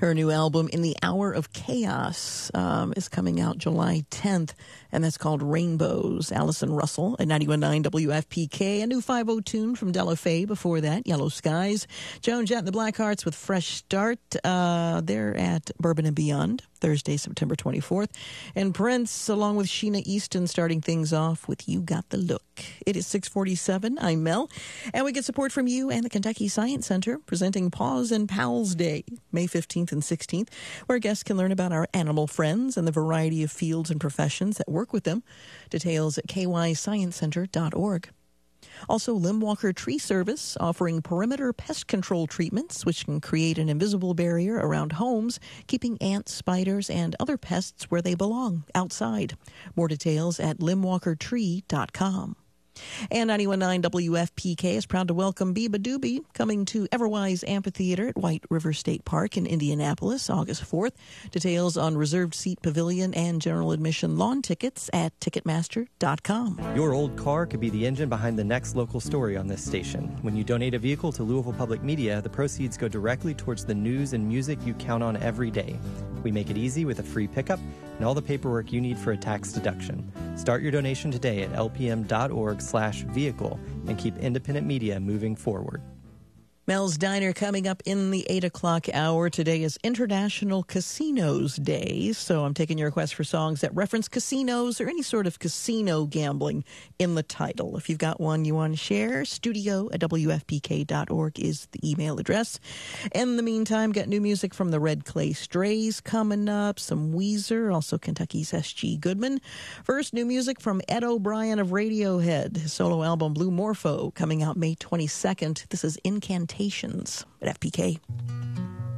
Her new album, In the Hour of Chaos, is coming out July 10th, and that's called Rainbows. Allison Russell at 91.9 WFPK. A new 5-0 tune from Della Faye before that, Yellow Skies. Joan Jett and the Blackhearts with Fresh Start. They're at Bourbon and Beyond, Thursday, September 24th. And Prince, along with Sheena Easton, starting things off with You Got the Look. It is 6:47. I'm Mel. And we get support from you and the Kentucky Science Center, presenting Paws and Pals Day, May 15th and 16th, where guests can learn about our animal friends and the variety of fields and professions that work with them. Details at kysciencecenter.org. Also, Limwalker Tree Service offering perimeter pest control treatments, which can create an invisible barrier around homes, keeping ants, spiders, and other pests where they belong, outside. More details at limwalkertree.com. And 91.9 WFPK is proud to welcome Biba Doobie, coming to Everwise Amphitheater at White River State Park in Indianapolis, August 4th. Details on reserved seat pavilion and general admission lawn tickets at Ticketmaster.com. Your old car could be the engine behind the next local story on this station. When you donate a vehicle to Louisville Public Media, the proceeds go directly towards the news and music you count on every day. We make it easy with a free pickup and all the paperwork you need for a tax deduction. Start your donation today at lpm.org/vehicle and keep independent media moving forward. Mel's Diner coming up in the 8 o'clock hour. Today is International Casinos Day, so I'm taking your requests for songs that reference casinos or any sort of casino gambling in the title. If you've got one you want to share, studio@wfpk.org is the email address. In the meantime, got new music from the Red Clay Strays coming up, some Weezer, also Kentucky's S.G. Goodman. First, new music from Ed O'Brien of Radiohead. His solo album Blue Morpho coming out May 22nd. This is Incantations at FPK.